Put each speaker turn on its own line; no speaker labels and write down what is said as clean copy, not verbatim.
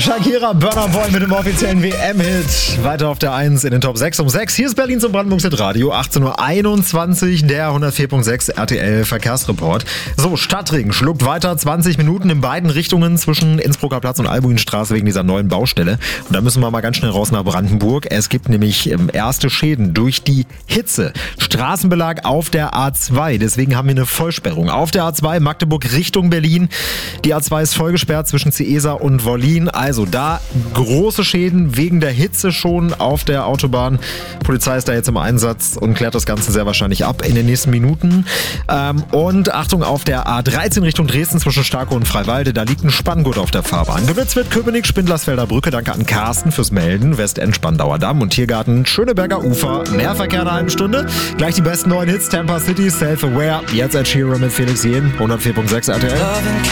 Shakira, Burna Boy mit dem offiziellen WM-Hit. Weiter auf der 1 in den Top 6 um 6. Hier ist Berlin zum Brandenburgs Radio, 18.21 Uhr, der 104.6 RTL Verkehrsreport. So, Stadtring schluckt weiter 20 Minuten in beiden Richtungen zwischen Innsbrucker Platz und Albuinstraße wegen dieser neuen Baustelle. Und da müssen wir mal ganz schnell raus nach Brandenburg. Es gibt nämlich erste Schäden durch die Hitze. Straßenbelag auf der A2, deswegen haben wir eine Vollsperrung. Auf der A2 Magdeburg Richtung Berlin. Die A2 ist vollgesperrt zwischen Ciesa und Wollin. Also da große Schäden wegen der Hitze schon auf der Autobahn. Polizei ist da jetzt im Einsatz und klärt das Ganze sehr wahrscheinlich ab in den nächsten Minuten. Und Achtung, auf der A13 Richtung Dresden zwischen Starkow und Freiwalde, da liegt ein Spanngurt auf der Fahrbahn. Geblitzt wird Köpenick, Spindlersfelder Brücke. Danke an Carsten fürs Melden. Westend, Spandauer Damm und Tiergarten, Schöneberger Ufer. Mehr Verkehr in einer halben Stunde. Gleich die besten neuen Hits, Tampa City, Self-Aware. Jetzt Ed Sheeran mit Felix Jähn, 104.6 RTL.